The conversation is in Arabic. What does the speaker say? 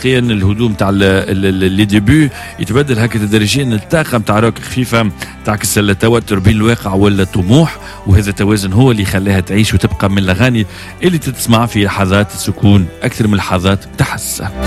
حقيقيا الهدوم تاع لي ديبي يتبدل هكا تدريجيا الطاقه نتاع روك خفيفه تعكس التوتر بين الواقع ولا الطموح، وهذا التوازن هو اللي خلاها تعيش وتبقى من الاغاني اللي تسمع في لحظات السكون اكثر من لحظات تحس.